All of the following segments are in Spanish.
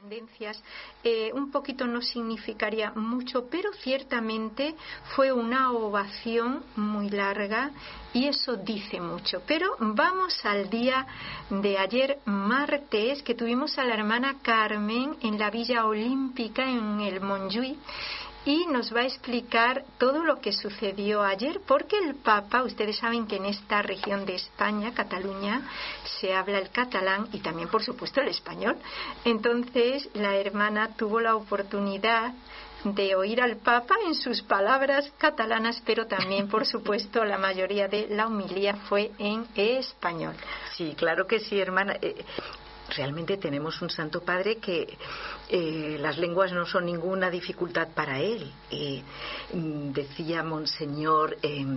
Tendencias, un poquito no significaría mucho, pero ciertamente fue una ovación muy larga y eso dice mucho. Pero vamos al día de ayer martes, que tuvimos a la hermana Carmen en la Villa Olímpica en el Montjuïc, y nos va a explicar todo lo que sucedió ayer, porque el Papa, ustedes saben que en esta región de España, Cataluña, se habla el catalán y también, por supuesto, el español. Entonces, la hermana tuvo la oportunidad de oír al Papa en sus palabras catalanas, pero también, por supuesto, la mayoría de la homilía fue en español. Sí, claro que sí, hermana. Realmente tenemos un Santo Padre que las lenguas no son ninguna dificultad para él. Decía Monseñor,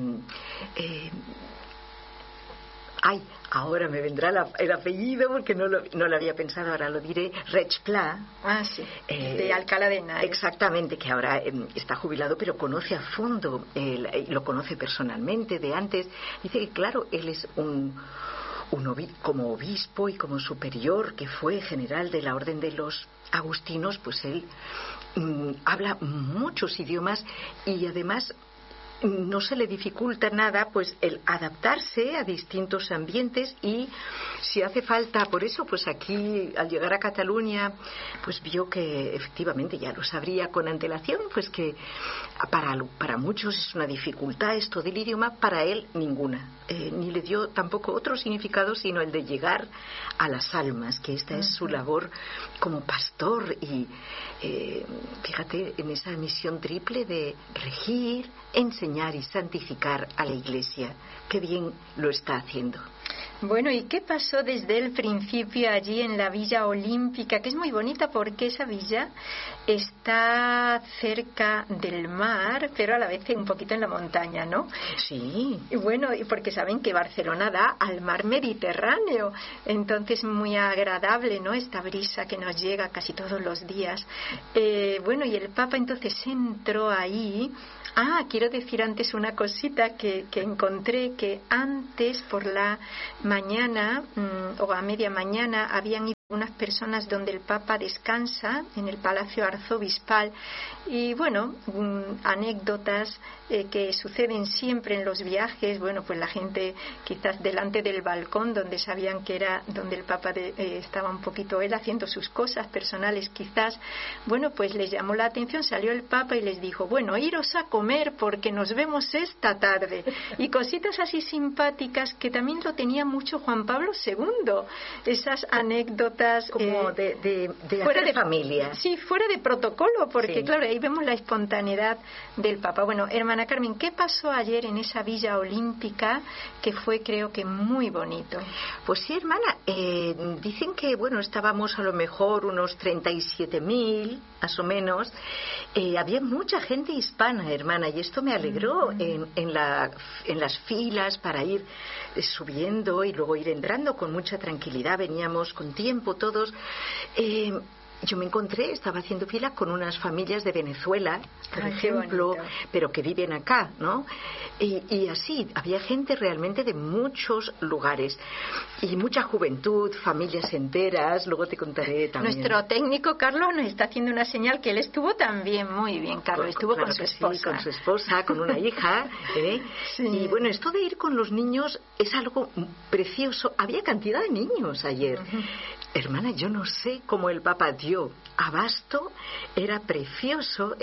ahora me vendrá el apellido porque no lo había pensado, ahora lo diré, Rechpla. Sí, de Alcalá de Henares. Exactamente, que ahora está jubilado, pero conoce a fondo, lo conoce personalmente de antes. Dice que, claro, él es como obispo y como superior, que fue general de la Orden de los Agustinos, pues él habla muchos idiomas y además no se le dificulta nada pues el adaptarse a distintos ambientes, y si hace falta, por eso pues aquí al llegar a Cataluña pues vio que efectivamente ya lo sabría con antelación, pues que para muchos es una dificultad esto del idioma, para él ninguna, ni le dio tampoco otro significado sino el de llegar a las almas, que esta es su labor como pastor, y fíjate en esa misión triple de regir, enseñar y santificar a la Iglesia. Qué bien lo está haciendo. Bueno, ¿y qué pasó desde el principio allí en la Villa Olímpica? Que es muy bonita porque esa villa está cerca del mar, pero a la vez un poquito en la montaña, ¿no? Sí. Y bueno, y porque saben que Barcelona da al mar Mediterráneo, entonces muy agradable, ¿no? Esta brisa que nos llega casi todos los días. Bueno, y el Papa entonces entró ahí. Quiero decir antes una cosita que encontré, que antes por la mañana o a media mañana habían ido unas personas donde el Papa descansa en el Palacio Arzobispal, y bueno, anécdotas que suceden siempre en los viajes. Bueno, pues la gente quizás delante del balcón donde sabían que era donde el Papa estaba un poquito él haciendo sus cosas personales quizás, bueno, pues les llamó la atención, salió el Papa y les dijo, bueno, iros a comer porque nos vemos esta tarde, y cositas así simpáticas que también lo tenía mucho Juan Pablo II, esas anécdotas como de fuera de familia. Sí, fuera de protocolo, porque sí, claro, ahí vemos la espontaneidad del Papa. Bueno, hermana Carmen, ¿qué pasó ayer en esa Villa Olímpica que fue, creo que, muy bonito? Pues sí, hermana, dicen que, bueno, estábamos a lo mejor unos 37.000, más o menos. Había mucha gente hispana, hermana, y esto me alegró en las filas para ir subiendo y luego ir entrando con mucha tranquilidad. Veníamos con tiempo todos. Yo me encontré, estaba haciendo fila con unas familias de Venezuela, por ejemplo, pero que viven acá, ¿no? Y así, había gente realmente de muchos lugares y mucha juventud, familias enteras. Luego te contaré también. Nuestro técnico Carlos nos está haciendo una señal que él estuvo también muy bien, Carlos, estuvo claro, con su esposa. Sí, con su esposa, con una hija, Sí. Y bueno, esto de ir con los niños es algo precioso. Había cantidad de niños ayer. Hermana, yo no sé cómo el Papa dio abasto, era precioso,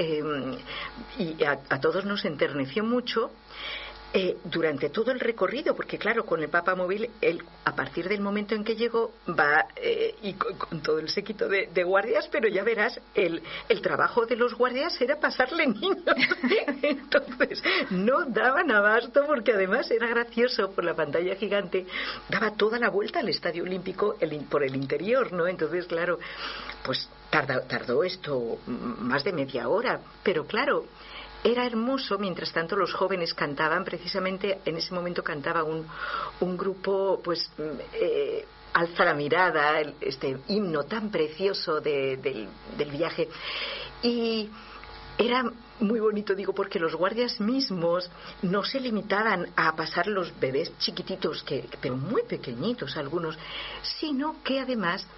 y a todos nos enterneció mucho durante todo el recorrido, porque claro, con el Papa móvil, él a partir del momento en que llegó va y con todo el séquito de guardias, pero ya verás, el trabajo de los guardias era pasarle niños. Entonces no daban abasto, porque además era gracioso, por la pantalla gigante daba toda la vuelta al Estadio Olímpico por el interior, ¿no? Entonces claro, pues tardó esto más de media hora, pero claro, era hermoso. Mientras tanto los jóvenes cantaban, precisamente en ese momento cantaba un grupo, pues Alza la mirada, este himno tan precioso del viaje, y era muy bonito, digo, porque los guardias mismos no se limitaban a pasar los bebés chiquititos, pero muy pequeñitos algunos, sino que además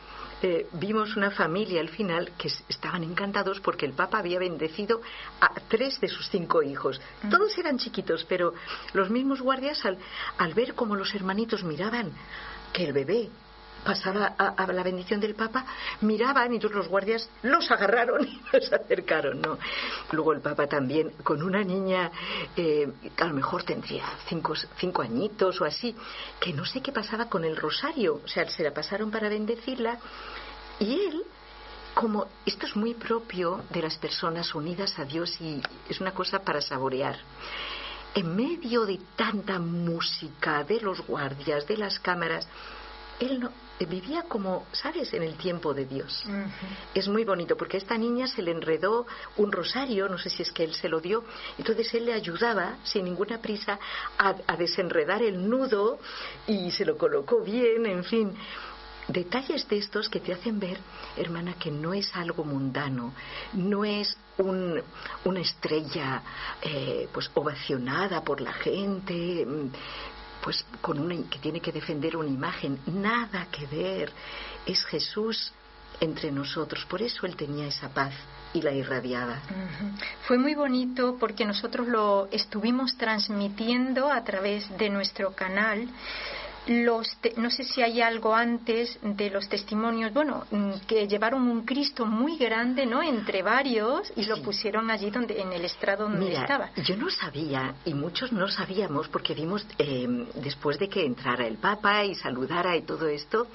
vimos una familia al final que estaban encantados porque el Papa había bendecido a 3 de sus 5 hijos. Todos eran chiquitos, pero los mismos guardias al ver cómo los hermanitos miraban que el bebé pasaba a la bendición del Papa, miraban y todos los guardias los agarraron y los acercaron, ¿no? Luego el Papa también, con una niña a lo mejor tendría 5 añitos o así, que no sé qué pasaba con el rosario, o sea, se la pasaron para bendecirla, y él, como esto es muy propio de las personas unidas a Dios y es una cosa para saborear, en medio de tanta música, de los guardias, de las cámaras, él no vivía como, ¿sabes?, en el tiempo de Dios. Uh-huh. Es muy bonito porque a esta niña se le enredó un rosario, no sé si es que él se lo dio, entonces él le ayudaba sin ninguna prisa a desenredar el nudo y se lo colocó bien, en fin. Detalles de estos que te hacen ver, hermana, que no es algo mundano, no es una estrella pues ovacionada por la gente, pues que tiene que defender una imagen, nada que ver, es Jesús entre nosotros, por eso él tenía esa paz y la irradiaba. Uh-huh. Fue muy bonito porque nosotros lo estuvimos transmitiendo a través de nuestro canal. No sé si hay algo antes de los testimonios, bueno, que llevaron un Cristo muy grande, ¿no?, entre varios, y sí, lo pusieron allí en el estrado donde estaba. Yo no sabía, y muchos no sabíamos, porque vimos después de que entrara el Papa y saludara y todo esto,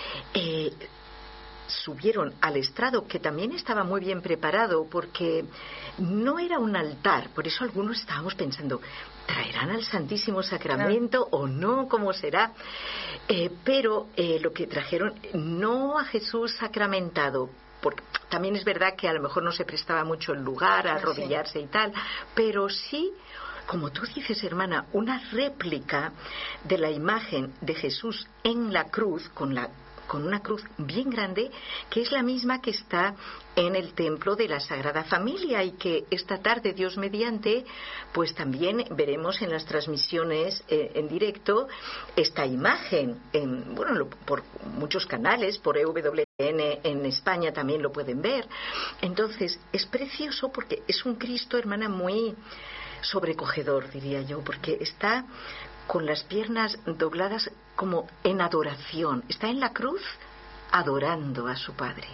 subieron al estrado, que también estaba muy bien preparado, porque no era un altar, por eso algunos estábamos pensando, ¿traerán al Santísimo Sacramento o no? ¿Cómo será? Pero lo que trajeron, no a Jesús sacramentado, porque también es verdad que a lo mejor no se prestaba mucho el lugar a arrodillarse y tal, pero sí, como tú dices, hermana, una réplica de la imagen de Jesús en la cruz, con una cruz bien grande, que es la misma que está en el templo de la Sagrada Familia, y que esta tarde, Dios mediante, pues también veremos en las transmisiones en directo esta imagen, por muchos canales, por EWTN en España también lo pueden ver. Entonces es precioso porque es un Cristo, hermana, muy sobrecogedor, diría yo, porque está con las piernas dobladas como en adoración, está en la cruz adorando a su Padre.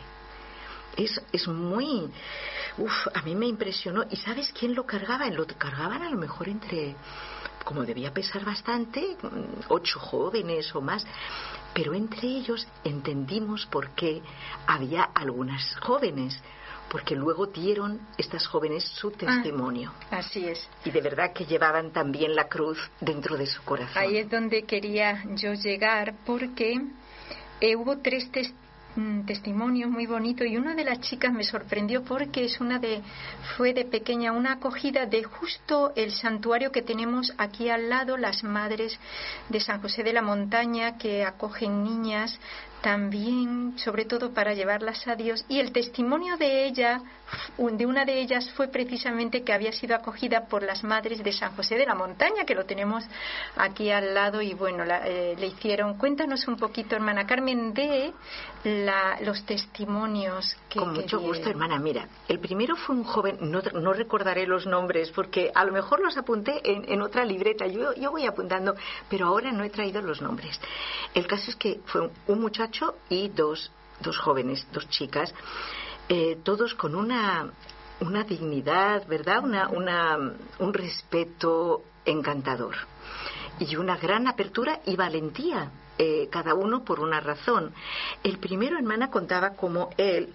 Es muy... a mí me impresionó. ¿Y sabes quién lo cargaba? Lo cargaban a lo mejor como debía pesar bastante, 8 jóvenes o más, pero entre ellos entendimos por qué había algunas jóvenes, porque luego dieron estas jóvenes su testimonio. Así es. Y de verdad que llevaban también la cruz dentro de su corazón. Ahí es donde quería yo llegar, porque hubo 3 testimonios muy bonitos, y una de las chicas me sorprendió porque fue de pequeña una acogida de justo el santuario que tenemos aquí al lado, las Madres de San José de la Montaña, que acogen niñas también, sobre todo para llevarlas a Dios, y el testimonio de una de ellas fue precisamente que había sido acogida por las Madres de San José de la Montaña, que lo tenemos aquí al lado, y bueno, le hicieron. Cuéntanos un poquito, hermana Carmen, de los testimonios Con mucho gusto, hermana. Mira, el primero fue un joven, no recordaré los nombres porque a lo mejor los apunté en otra libreta, yo voy apuntando, pero ahora no he traído los nombres. El caso es que fue un muchacho y dos jóvenes, 2 chicas, todos con una dignidad, ¿verdad? Un respeto encantador y una gran apertura y valentía, cada uno por una razón. El primero, hermana, contaba cómo él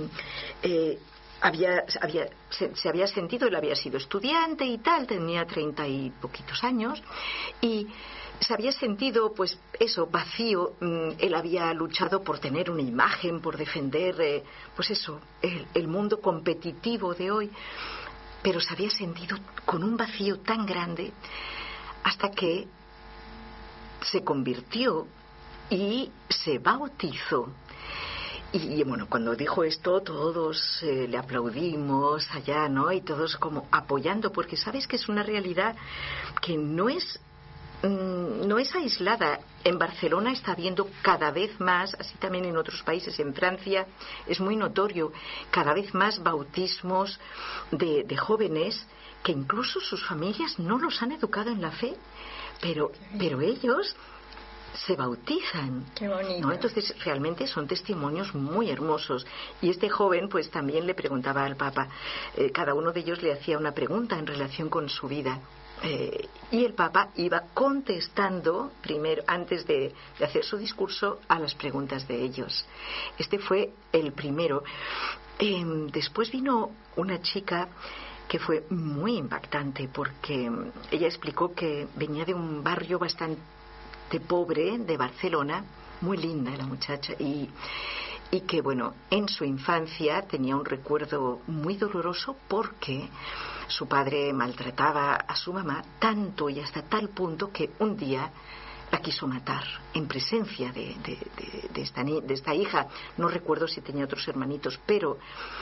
se había sentido, él había sido estudiante y tal, tenía 30 y poquitos años, y se había sentido, pues eso, vacío. Él había luchado por tener una imagen, por defender, pues eso, el mundo competitivo de hoy, pero se había sentido con un vacío tan grande hasta que se convirtió y se bautizó. Y bueno, cuando dijo esto, todos le aplaudimos allá, ¿no? Y todos como apoyando, porque sabes que es una realidad que no es no es aislada. En Barcelona está habiendo cada vez más, así también en otros países, en Francia es muy notorio, cada vez más bautismos de jóvenes que incluso sus familias no los han educado en la fe, pero ellos se bautizan. Qué bonito. ¿No? Entonces realmente son testimonios muy hermosos. Y este joven pues también le preguntaba al Papa, cada uno de ellos le hacía una pregunta en relación con su vida. Y el Papa iba contestando primero, antes de hacer su discurso, a las preguntas de ellos. Este fue el primero. Después vino una chica que fue muy impactante, porque ella explicó que venía de un barrio bastante pobre de Barcelona, muy linda la muchacha, y que bueno, en su infancia tenía un recuerdo muy doloroso porque su padre maltrataba a su mamá tanto y hasta tal punto que un día la quiso matar en presencia de esta hija. No recuerdo si tenía otros hermanitos, pero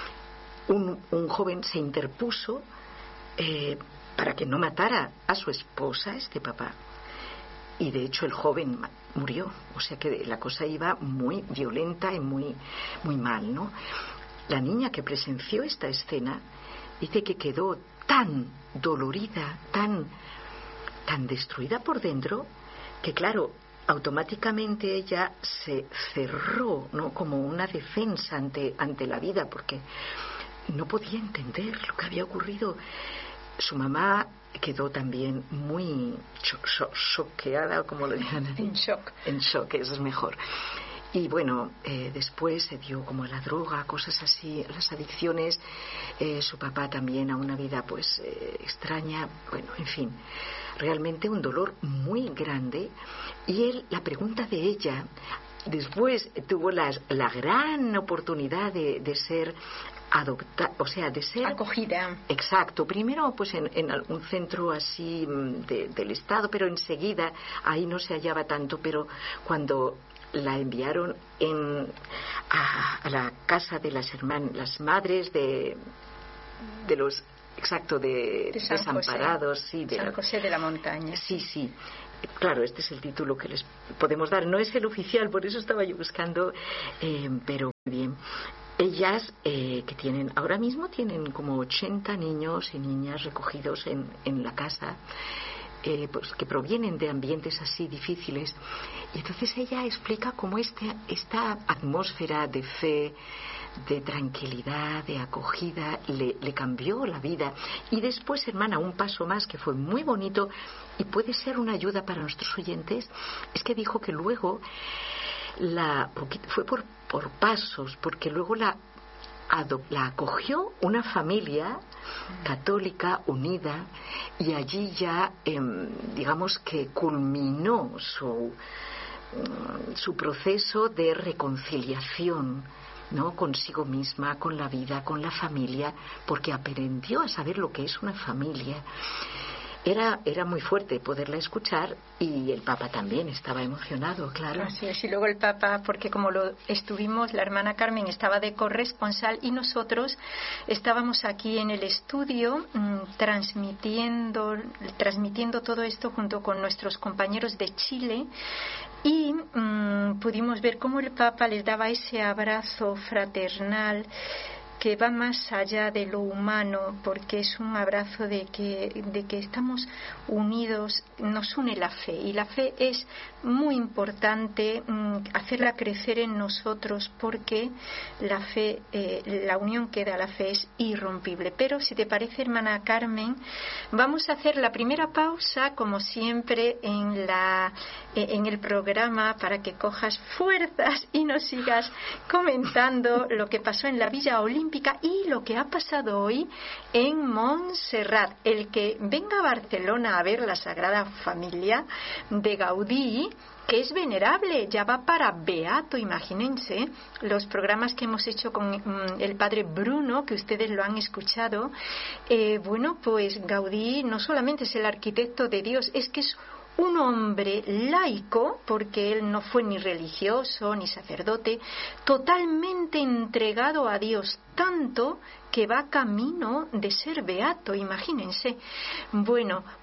un joven se interpuso para que no matara a su esposa, este papá, y de hecho el joven murió. O sea que la cosa iba muy violenta y muy mal, ¿no? La niña que presenció esta escena dice que quedó tan dolorida, tan destruida por dentro, que claro, automáticamente ella se cerró, ¿no? Como una defensa ante la vida, porque no podía entender lo que había ocurrido. Su mamá quedó también muy choqueada, como lo llaman. En shock. En shock, eso es mejor. Y bueno, después se dio como a la droga, cosas así, las adicciones. Su papá también a una vida pues extraña. Bueno, en fin, realmente un dolor muy grande. Y la pregunta de ella, después tuvo la gran oportunidad de ser de ser acogida. Exacto, primero pues en algún centro así del Estado, pero enseguida ahí no se hallaba tanto, pero cuando la enviaron a la casa de las madres de los de desamparados, sí, de San José de la Montaña. Sí. Claro, este es el título que les podemos dar. No es el oficial, por eso estaba yo buscando, pero bien. Ellas que ahora mismo tienen como 80 niños y niñas recogidos en la casa, pues que provienen de ambientes así difíciles. Y entonces ella explica cómo esta atmósfera de fe, de tranquilidad, de acogida, le cambió la vida. Y después, hermana, un paso más que fue muy bonito y puede ser una ayuda para nuestros oyentes, es que dijo que luego fue por pasos, porque luego la acogió una familia católica unida, y allí ya digamos que culminó su proceso de reconciliación, ¿no? Consigo misma, con la vida, con la familia, porque aprendió a saber lo que es una familia. Era muy fuerte poderla escuchar, y el Papa también estaba emocionado, claro. Así es, y luego el Papa, porque como lo estuvimos, la hermana Carmen estaba de corresponsal y nosotros estábamos aquí en el estudio transmitiendo todo esto junto con nuestros compañeros de Chile, y pudimos ver cómo el Papa les daba ese abrazo fraternal que va más allá de lo humano, porque es un abrazo de que estamos unidos, nos une la fe, y la fe es muy importante hacerla crecer en nosotros, porque la fe, la unión que da la fe es irrompible. Pero si te parece, hermana Carmen, vamos a hacer la primera pausa, como siempre en el programa, para que cojas fuerzas y nos sigas comentando lo que pasó en la Villa Olímpica y lo que ha pasado hoy en Montserrat. El que venga a Barcelona a ver la Sagrada Familia de Gaudí, que es venerable, ya va para beato, imagínense los programas que hemos hecho con el padre Bruno, que ustedes lo han escuchado. Bueno, pues Gaudí no solamente es el arquitecto de Dios, es que es un hombre laico, porque él no fue ni religioso ni sacerdote, totalmente entregado a Dios, tanto que va camino de ser beato, imagínense. Bueno,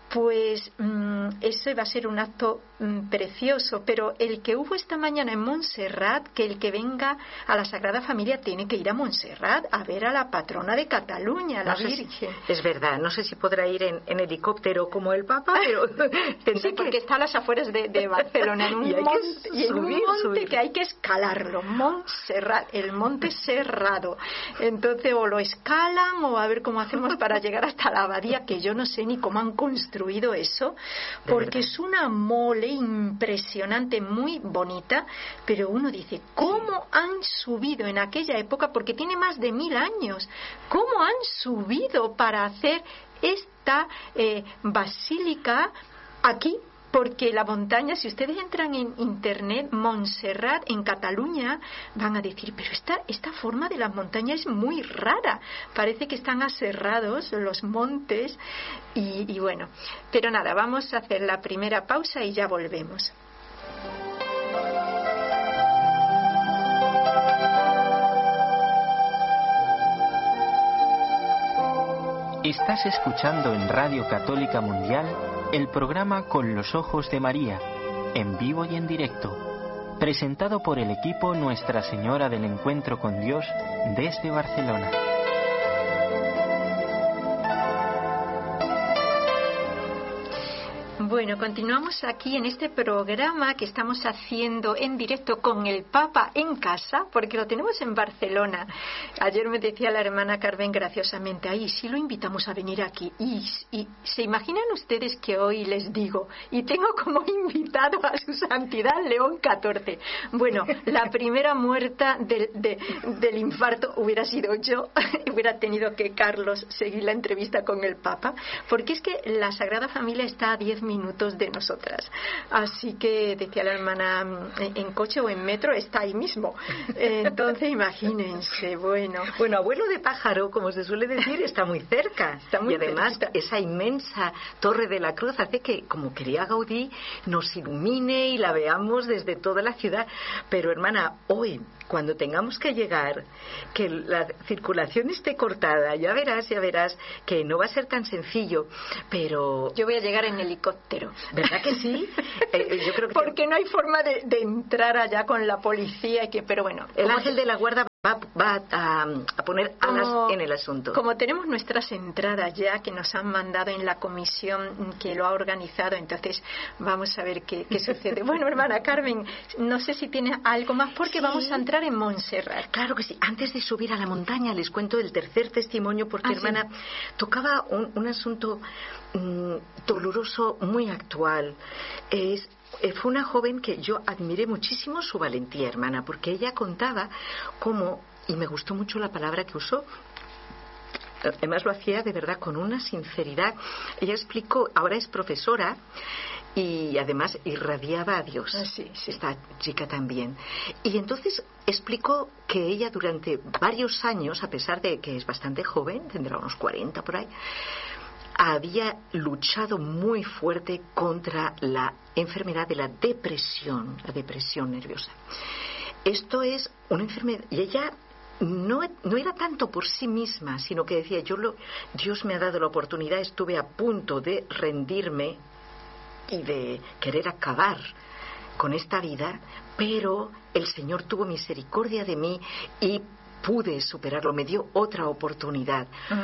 pues eso va a ser un acto precioso, pero el que hubo esta mañana en Montserrat, que el que venga a la Sagrada Familia tiene que ir a Montserrat a ver a la patrona de Cataluña, la Virgen. Es verdad, no sé si podrá ir en helicóptero como el Papa, pero sí, porque está a las afueras de Barcelona, en un monte que hay que escalarlo, Montserrat, el monte Serrado. Entonces o lo escalan o a ver cómo hacemos para llegar hasta la abadía, que yo no sé ni cómo han construido eso, porque es una mole impresionante, muy bonita, pero uno dice, ¿cómo han subido en aquella época? Porque tiene más de 1000 años. ¿Cómo han subido para hacer esta basílica aquí? Porque la montaña, si ustedes entran en internet, Montserrat en Cataluña, van a decir, pero esta forma de las montañas es muy rara, parece que están aserrados los montes y bueno, pero nada, vamos a hacer la primera pausa y ya volvemos. Estás escuchando en Radio Católica Mundial el programa Con los Ojos de María, en vivo y en directo, presentado por el equipo Nuestra Señora del Encuentro con Dios desde Barcelona. Bueno, continuamos aquí en este programa que estamos haciendo en directo con el Papa en casa, porque lo tenemos en Barcelona. Ayer me decía la hermana Carmen graciosamente, ahí sí lo invitamos a venir aquí. Y se imaginan ustedes que hoy les digo, y tengo como invitado a su santidad León XIV. Bueno, la primera muerta del infarto hubiera sido yo, hubiera tenido que Carlos seguir la entrevista con el Papa, porque es que la Sagrada Familia está a 10 minutos de nosotras, así que decía la hermana, en coche o en metro está ahí mismo, entonces imagínense. Bueno, abuelo de pájaro, como se suele decir, está muy cerca, y además cerca. Esa inmensa Torre de la Cruz hace que, como quería Gaudí, nos ilumine y la veamos desde toda la ciudad. Pero hermana, hoy, cuando tengamos que llegar, que la circulación esté cortada, ya verás que no va a ser tan sencillo, pero yo voy a llegar en helicóptero. ¿Verdad que sí? Yo creo que porque no hay forma de entrar allá con la policía, pero bueno, el ángel de la guarda va a poner alas en el asunto. Como tenemos nuestras entradas ya que nos han mandado en la comisión que lo ha organizado, entonces vamos a ver qué sucede. Bueno, hermana Carmen, no sé si tiene algo más, porque sí, vamos a entrar en Montserrat. Claro que sí. Antes de subir a la montaña les cuento el tercer testimonio, porque hermana, sí, tocaba un asunto doloroso, muy actual. Fue una joven que yo admiré muchísimo su valentía, hermana, porque ella contaba cómo, y me gustó mucho la palabra que usó, además lo hacía de verdad con una sinceridad. Ella explicó, ahora es profesora y además irradiaba a Dios. Sí. Esta chica también. Y entonces explicó que ella durante varios años, a pesar de que es bastante joven, tendrá unos 40 por ahí, había luchado muy fuerte contra la enfermedad de la depresión nerviosa. Esto es una enfermedad, y ella no era tanto por sí misma, sino que decía, Dios me ha dado la oportunidad, estuve a punto de rendirme y de querer acabar con esta vida, pero el Señor tuvo misericordia de mí y pude superarlo, me dio otra oportunidad.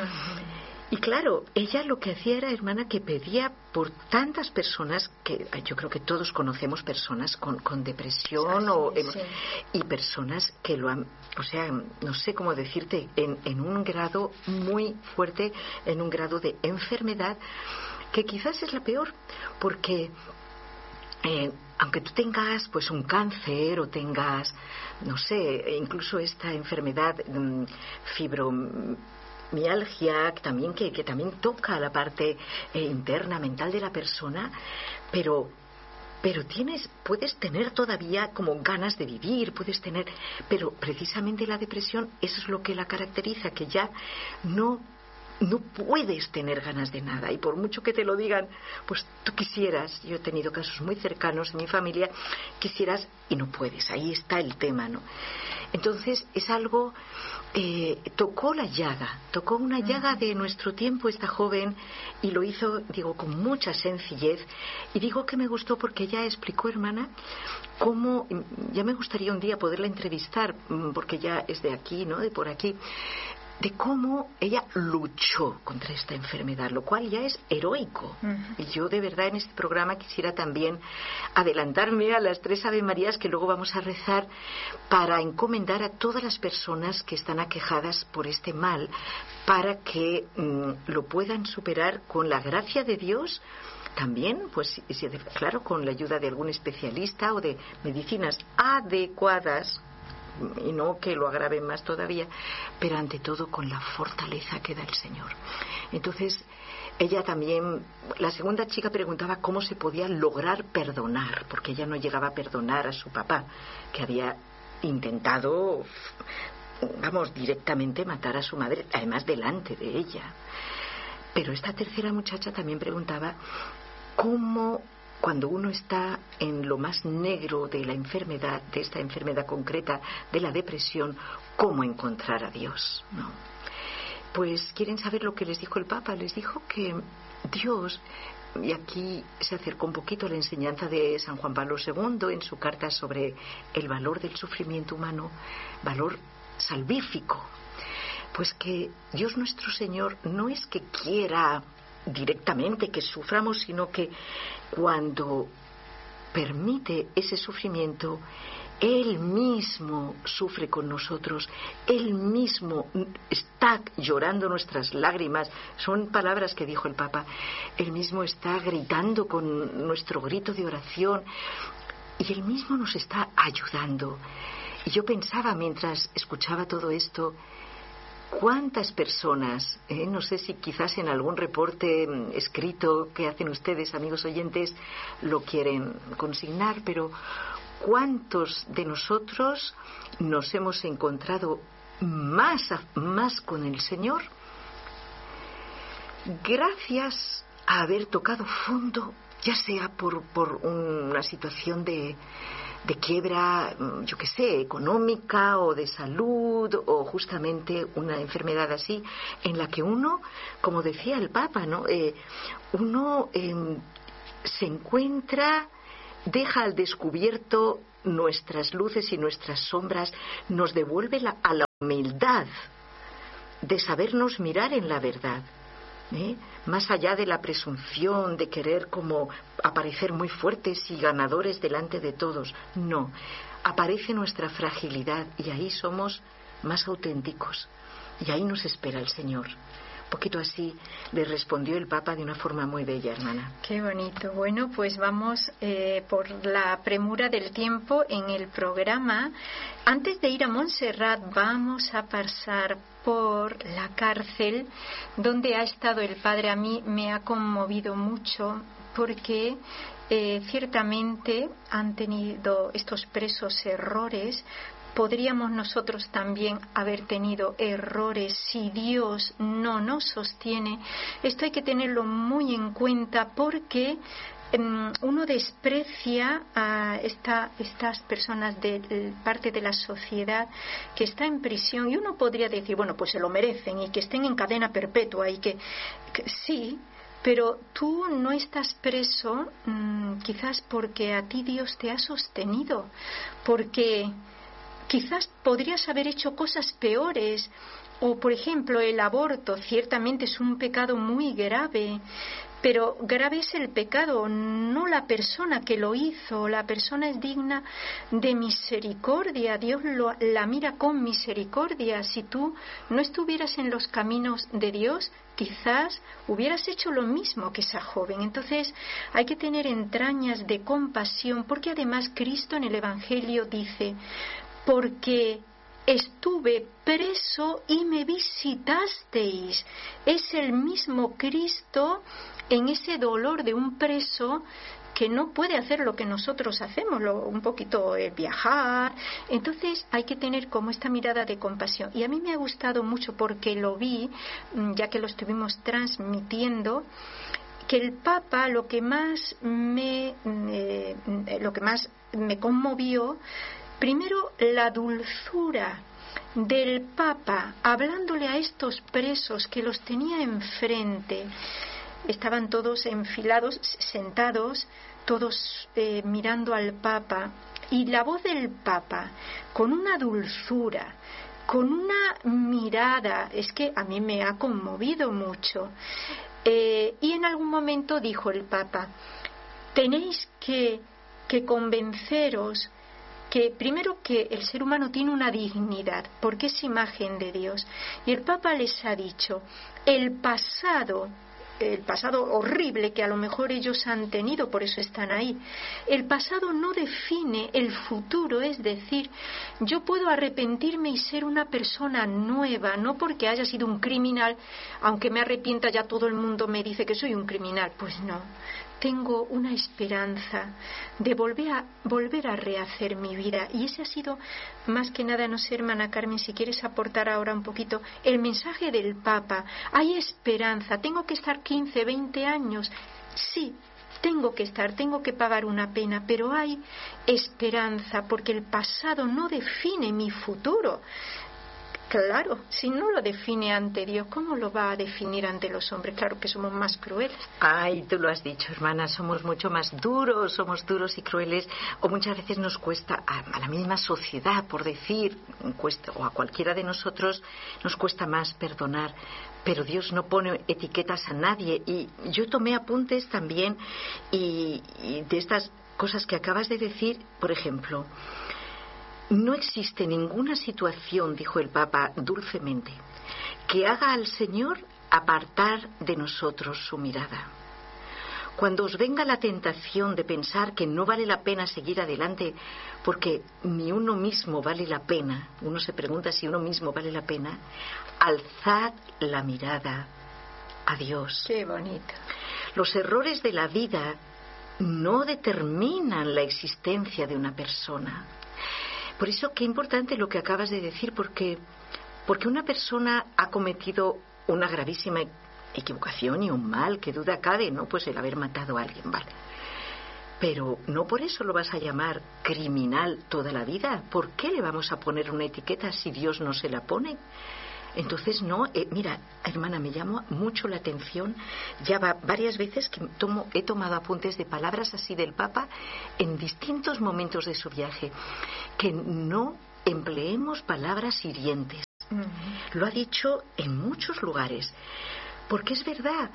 Y claro, ella lo que hacía era, hermana, que pedía por tantas personas, que yo creo que todos conocemos personas con depresión, sí. Y personas que lo han, o sea, no sé cómo decirte, en un grado muy fuerte, en un grado de enfermedad, que quizás es la peor, porque aunque tú tengas pues un cáncer o tengas, no sé, incluso esta enfermedad fibromialgia, que también toca la parte interna, mental de la persona, pero puedes tener todavía como ganas de vivir, pero precisamente la depresión, eso es lo que la caracteriza, que ya no no puedes tener ganas de nada, y por mucho que te lo digan, pues tú quisieras, yo he tenido casos muy cercanos en mi familia, quisieras y no puedes, ahí está el tema, ¿no? Entonces es algo, tocó una llaga de nuestro tiempo esta joven, y lo hizo, digo, con mucha sencillez, y digo que me gustó porque ella explicó, hermana, cómo, ya me gustaría un día poderla entrevistar, porque ella es de aquí, ¿no?, de por aquí, de cómo ella luchó contra esta enfermedad, lo cual ya es heroico. Y yo de verdad en este programa quisiera también adelantarme a las 3 Ave Marías que luego vamos a rezar, para encomendar a todas las personas que están aquejadas por este mal, para que lo puedan superar con la gracia de Dios. También, pues claro, con la ayuda de algún especialista o de medicinas adecuadas, y no que lo agraven más todavía, pero ante todo con la fortaleza que da el Señor. Entonces ella también, la segunda chica preguntaba cómo se podía lograr perdonar, porque ella no llegaba a perdonar a su papá, que había intentado, vamos, directamente matar a su madre, además delante de ella. Pero esta tercera muchacha también preguntaba cómo, cuando uno está en lo más negro de la enfermedad, de esta enfermedad concreta, de la depresión, ¿cómo encontrar a Dios? ¿No? Pues quieren saber lo que les dijo el Papa. Les dijo que Dios, y aquí se acercó un poquito a la enseñanza de San Juan Pablo II en su carta sobre el valor del sufrimiento humano, valor salvífico, pues que Dios nuestro Señor no es que quiera directamente que suframos, sino que cuando permite ese sufrimiento, Él mismo sufre con nosotros, Él mismo está llorando nuestras lágrimas, son palabras que dijo el Papa, Él mismo está gritando con nuestro grito de oración, y Él mismo nos está ayudando. Y yo pensaba mientras escuchaba todo esto, ¿cuántas personas, no sé si quizás en algún reporte escrito que hacen ustedes, amigos oyentes, lo quieren consignar, pero cuántos de nosotros nos hemos encontrado más con el Señor gracias a haber tocado fondo, ya sea por una situación de quiebra, yo qué sé, económica o de salud, o justamente una enfermedad así, en la que uno, como decía el Papa, ¿no?, uno se encuentra, deja al descubierto nuestras luces y nuestras sombras, nos devuelve a la humildad de sabernos mirar en la verdad. Más allá de la presunción de querer como aparecer muy fuertes y ganadores delante de todos, no, aparece nuestra fragilidad y ahí somos más auténticos y ahí nos espera el Señor. Un poquito así le respondió el Papa de una forma muy bella, hermana. Qué bonito. Bueno, pues vamos por la premura del tiempo en el programa. Antes de ir a Montserrat vamos a pasar por la cárcel donde ha estado el padre. A mí me ha conmovido mucho porque ciertamente han tenido estos presos errores. Podríamos nosotros también haber tenido errores si Dios no nos sostiene. Esto hay que tenerlo muy en cuenta porque uno desprecia a estas personas de parte de la sociedad que está en prisión, y uno podría decir, bueno, pues se lo merecen y que estén en cadena perpetua y que sí, pero tú no estás preso quizás porque a ti Dios te ha sostenido, porque quizás podrías haber hecho cosas peores, o por ejemplo el aborto ciertamente es un pecado muy grave, pero grave es el pecado, no la persona que lo hizo. La persona es digna de misericordia, Dios la mira con misericordia. Si tú no estuvieras en los caminos de Dios, quizás hubieras hecho lo mismo que esa joven. Entonces hay que tener entrañas de compasión, porque además Cristo en el Evangelio dice: porque estuve preso y me visitasteis. Es el mismo Cristo en ese dolor de un preso que no puede hacer lo que nosotros hacemos, un poquito viajar. Entonces hay que tener como esta mirada de compasión. Y a mí me ha gustado mucho porque lo vi, ya que lo estuvimos transmitiendo, que el Papa lo que más me conmovió, primero la dulzura del Papa hablándole a estos presos que los tenía enfrente. Estaban todos enfilados, sentados, todos mirando al Papa, y la voz del Papa con una dulzura, con una mirada, es que a mí me ha conmovido mucho. Y en algún momento dijo el Papa: tenéis que convenceros que primero que el ser humano tiene una dignidad porque es imagen de Dios, y el Papa les ha dicho: el pasado horrible que a lo mejor ellos han tenido, por eso están ahí, el pasado no define el futuro. Es decir, yo puedo arrepentirme y ser una persona nueva, no porque haya sido un criminal, aunque me arrepienta ya todo el mundo me dice que soy un criminal. Pues no, tengo una esperanza de volver a rehacer mi vida. Y ese ha sido, más que nada, no sé, hermana Carmen, si quieres aportar ahora un poquito el mensaje del Papa. Hay esperanza. Tengo que estar 15, 20 años. Sí, tengo que pagar una pena, pero hay esperanza porque el pasado no define mi futuro. Claro, si no lo define ante Dios, ¿cómo lo va a definir ante los hombres? Claro que somos más crueles. Ay, tú lo has dicho, hermana, somos mucho más duros, somos duros y crueles, o muchas veces nos cuesta, a la misma sociedad, por decir, o a cualquiera de nosotros, nos cuesta más perdonar. Pero Dios no pone etiquetas a nadie. Y yo tomé apuntes también y de estas cosas que acabas de decir, por ejemplo: no existe ninguna situación, dijo el Papa dulcemente, que haga al Señor apartar de nosotros su mirada. Cuando os venga la tentación de pensar que no vale la pena seguir adelante, porque ni uno mismo vale la pena, uno se pregunta si uno mismo vale la pena, alzad la mirada a Dios. Qué bonito. Los errores de la vida no determinan la existencia de una persona. Por eso qué importante lo que acabas de decir, porque una persona ha cometido una gravísima equivocación y un mal, que duda cabe, ¿no? Pues el haber matado a alguien, vale. Pero no por eso lo vas a llamar criminal toda la vida. ¿Por qué le vamos a poner una etiqueta si Dios no se la pone? Entonces no, mira, hermana, me llama mucho la atención, ya va varias veces que he tomado apuntes de palabras así del Papa en distintos momentos de su viaje, que no empleemos palabras hirientes. Lo ha dicho en muchos lugares, porque es verdad,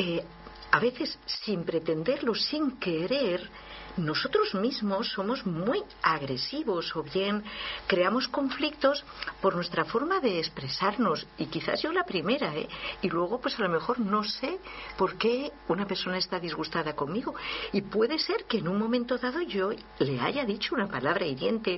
a veces sin pretenderlo, sin querer, nosotros mismos somos muy agresivos, o bien creamos conflictos por nuestra forma de expresarnos, y quizás yo la primera, y luego pues a lo mejor no sé por qué una persona está disgustada conmigo, y puede ser que en un momento dado yo le haya dicho una palabra hiriente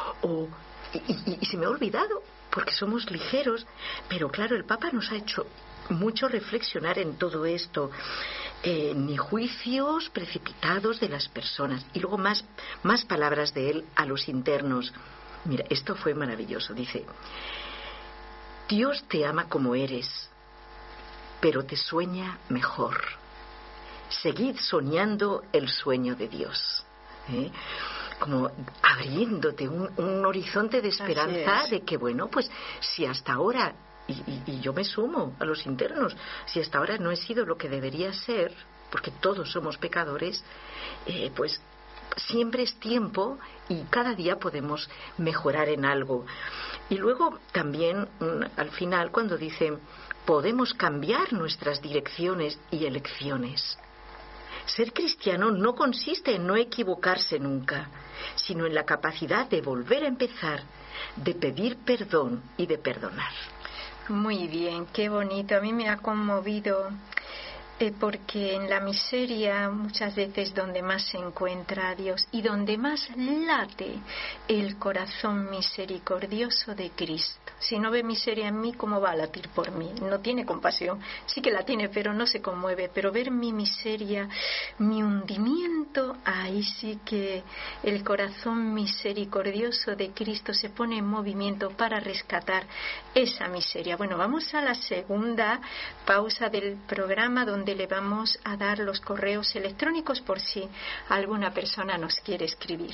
y se me ha olvidado, porque somos ligeros. Pero claro, el Papa nos ha hecho mucho reflexionar en todo esto, ni juicios precipitados de las personas. Y luego más palabras de él a los internos. Mira, esto fue maravilloso. Dice: Dios te ama como eres, pero te sueña mejor. Seguid soñando el sueño de Dios. Como abriéndote un horizonte de esperanza, de que bueno, pues si hasta ahora, y yo me sumo a los internos, si hasta ahora no he sido lo que debería ser, porque todos somos pecadores, pues siempre es tiempo y cada día podemos mejorar en algo. Y luego también al final, cuando dice: podemos cambiar nuestras direcciones y elecciones. Ser cristiano no consiste en no equivocarse nunca, sino en la capacidad de volver a empezar, de pedir perdón y de perdonar. Muy bien, qué bonito. A mí me ha conmovido porque en la miseria muchas veces donde más se encuentra a Dios y donde más late el corazón misericordioso de Cristo. Si no ve miseria en mí, ¿cómo va a latir por mí? No tiene compasión, sí que la tiene, pero no se conmueve. Pero ver mi miseria, mi hundimiento, ahí sí que el corazón misericordioso de Cristo se pone en movimiento para rescatar esa miseria. Bueno, vamos a la segunda pausa del programa, donde le vamos a dar los correos electrónicos por si alguna persona nos quiere escribir.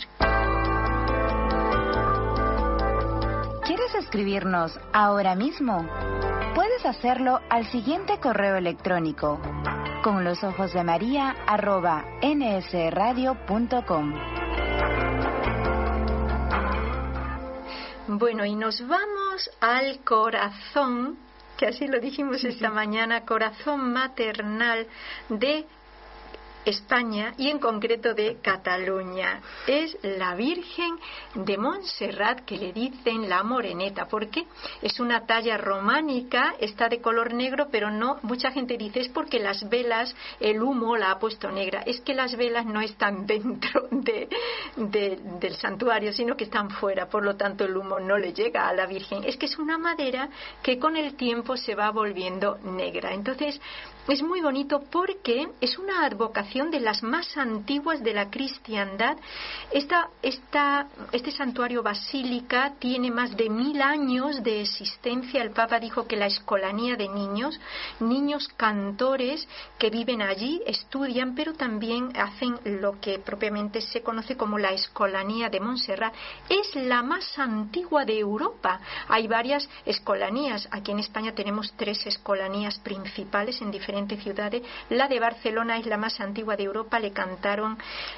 ¿Quieres escribirnos ahora mismo? Puedes hacerlo al siguiente correo electrónico: conlosojosdemaria@nsradio.com. Bueno, y nos vamos al corazón, que así lo dijimos esta mañana, corazón maternal de España y en concreto de Cataluña. Es la Virgen de Montserrat, que le dicen la Moreneta. ¿Por qué? Es una talla románica, está de color negro, pero no, mucha gente dice es porque las velas, el humo la ha puesto negra. Es que las velas no están dentro del santuario, sino que están fuera, por lo tanto el humo no le llega a la Virgen. Es que es una madera que con el tiempo se va volviendo negra. Entonces es muy bonito porque es una advocación de las más antiguas de la cristiandad. Este santuario basílica tiene más de 1000 años de existencia. El Papa dijo que la escolanía de niños cantores que viven allí, estudian, pero también hacen lo que propiamente se conoce como la escolanía de Montserrat. Es la más antigua de Europa. Hay varias escolanías. Aquí en España tenemos 3 escolanías principales en diferentes ciudades. La de Barcelona es la más antigua de Europa. Le cantaron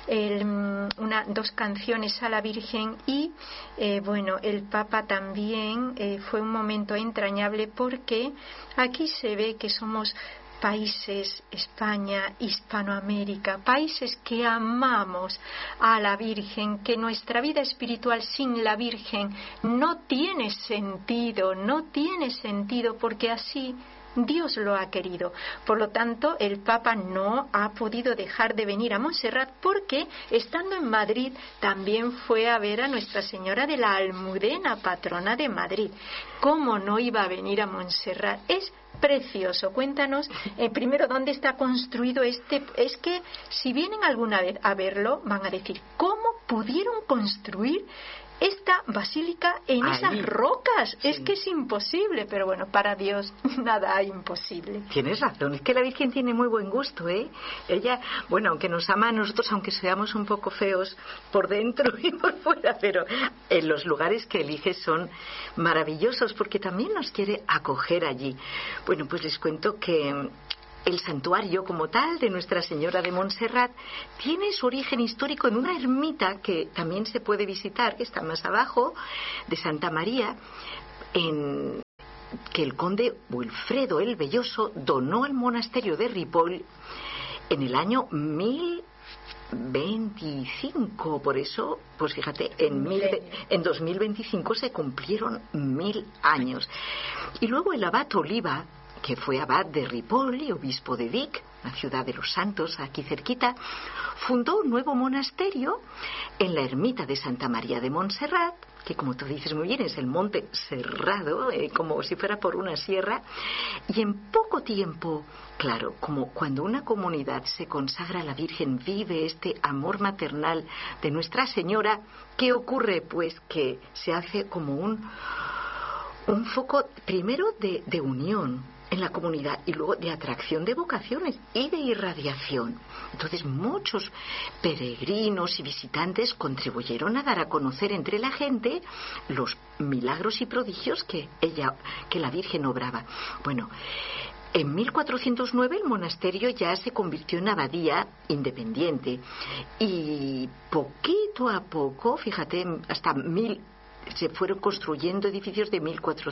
2 canciones a la Virgen y bueno, el Papa también fue un momento entrañable, porque aquí se ve que somos países, España, Hispanoamérica, países que amamos a la Virgen, que nuestra vida espiritual sin la Virgen no tiene sentido, porque así Dios lo ha querido. Por lo tanto, el Papa no ha podido dejar de venir a Montserrat, porque estando en Madrid también fue a ver a Nuestra Señora de la Almudena, patrona de Madrid. ¿Cómo no iba a venir a Montserrat? Es precioso. Cuéntanos primero dónde está construido este. Es que si vienen alguna vez a verlo van a decir, ¿cómo pudieron construir esta basílica en esas rocas? Sí. Es que es imposible, pero bueno, para Dios nada hay imposible. Tienes razón, es que la Virgen tiene muy buen gusto, ¿eh? Ella, bueno, aunque nos ama a nosotros, aunque seamos un poco feos por dentro y por fuera, pero en los lugares que elige son maravillosos, porque también nos quiere acoger allí. Bueno, pues les cuento que el santuario como tal de Nuestra Señora de Montserrat tiene su origen histórico en una ermita que también se puede visitar, que está más abajo, de Santa María, que el conde Wilfredo el Belloso donó al monasterio de Ripoll en el año 1025. Por eso, pues fíjate, en 2025 se cumplieron 1000 años. Y luego el abad Oliva, que fue abad de Ripoll y obispo de Vic, la ciudad de los santos, aquí cerquita, fundó un nuevo monasterio en la ermita de Santa María de Montserrat, que como tú dices muy bien es el monte cerrado, como si fuera por una sierra, y en poco tiempo, claro, como cuando una comunidad se consagra a la Virgen, vive este amor maternal de Nuestra Señora, ¿qué ocurre? Pues que se hace como un foco primero de unión en la comunidad y luego de atracción de vocaciones y de irradiación. Entonces muchos peregrinos y visitantes contribuyeron a dar a conocer entre la gente los milagros y prodigios que la Virgen obraba. Bueno, en 1409 el monasterio ya se convirtió en abadía independiente y poquito a poco, fíjate, hasta se fueron construyendo edificios de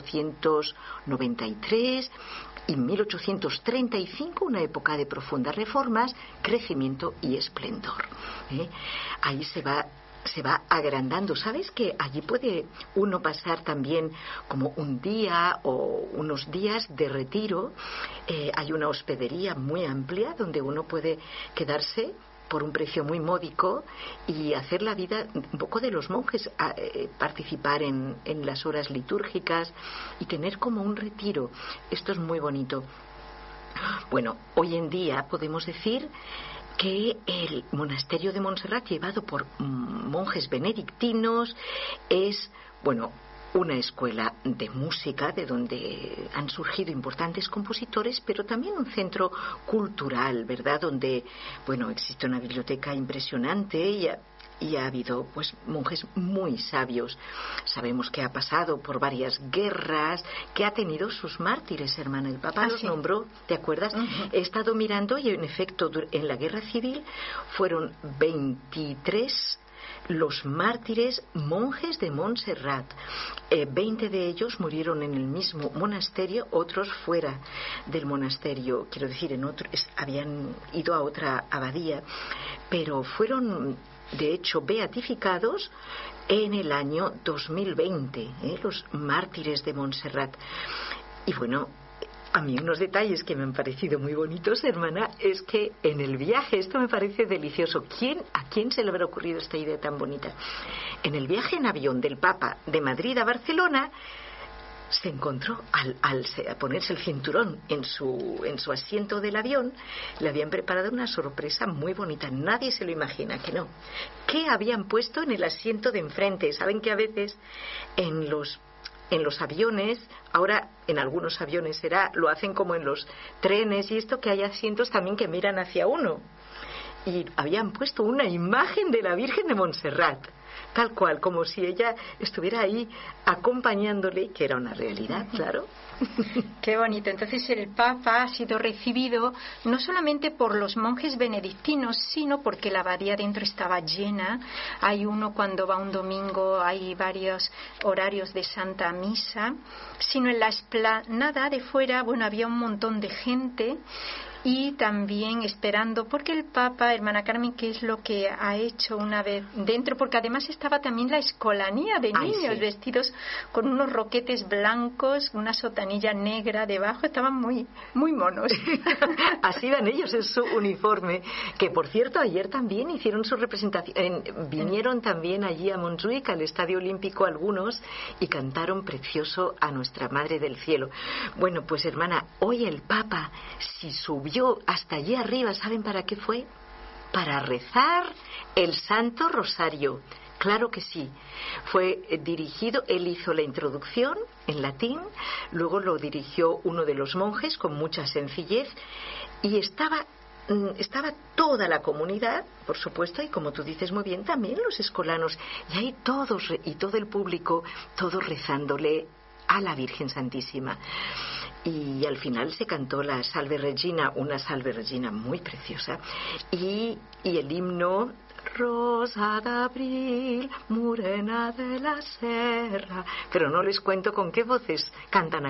1493 y 1835, una época de profundas reformas, crecimiento y esplendor. Ahí se va se va agrandando. ¿Sabes que allí puede uno pasar también como un día o unos días de retiro? Hay una hospedería muy amplia donde uno puede quedarse por un precio muy módico y hacer la vida un poco de los monjes, participar en las horas litúrgicas y tener como un retiro. Esto es muy bonito. Bueno, hoy en día podemos decir que el monasterio de Montserrat, llevado por monjes benedictinos, es, bueno, una escuela de música de donde han surgido importantes compositores, pero también un centro cultural, ¿verdad? Donde, bueno, existe una biblioteca impresionante y ha habido pues monjes muy sabios. Sabemos que ha pasado por varias guerras, que ha tenido sus mártires, hermana. El Papa los nombró, ¿te acuerdas? He estado mirando y en efecto en la guerra civil fueron 23 los mártires monjes de Montserrat. 20 de ellos murieron en el mismo monasterio, otros fuera del monasterio, quiero decir, habían ido a otra abadía, pero fueron de hecho beatificados en el año 2020, los mártires de Montserrat. Y bueno, a mí unos detalles que me han parecido muy bonitos, hermana, es que en el viaje, esto me parece delicioso. ¿A quién se le habrá ocurrido esta idea tan bonita? En el viaje en avión del Papa de Madrid a Barcelona, se encontró, al ponerse el cinturón en su asiento del avión, le habían preparado una sorpresa muy bonita. Nadie se lo imagina, que no. ¿Qué habían puesto en el asiento de enfrente? Saben que a veces en los aviones, ahora en algunos aviones lo hacen como en los trenes y esto, que hay asientos también que miran hacia uno. Y habían puesto una imagen de la Virgen de Montserrat, tal cual, como si ella estuviera ahí acompañándole, que era una realidad, claro. Qué bonito. Entonces el Papa ha sido recibido no solamente por los monjes benedictinos, sino porque la abadía dentro estaba llena. Hay uno cuando va un domingo, hay varios horarios de Santa Misa, sino en la explanada de fuera, bueno, había un montón de gente. Y también esperando, porque el Papa, hermana Carmen, ¿qué es lo que ha hecho una vez dentro? Porque además estaba también la escolanía de niños, vestidos con unos roquetes blancos, una sotanilla negra debajo, estaban muy, muy monos. Así van ellos en su uniforme, que por cierto ayer también hicieron su representación, vinieron también allí a Montjuïc, al Estadio Olímpico, algunos, y cantaron precioso a Nuestra Madre del Cielo. Bueno, pues hermana, hoy el Papa, si subió hasta allí arriba, ¿saben para qué fue? Para rezar el Santo Rosario. Claro que sí. Fue dirigido, él hizo la introducción en latín, luego lo dirigió uno de los monjes con mucha sencillez y estaba toda la comunidad, por supuesto, y como tú dices muy bien, también los escolanos, y ahí todos y todo el público, todos rezándole a la Virgen Santísima. Y al final se cantó la Salve Regina, una Salve Regina muy preciosa, y el himno Rosa de abril, morena de la serra, pero no les cuento con qué voces cantan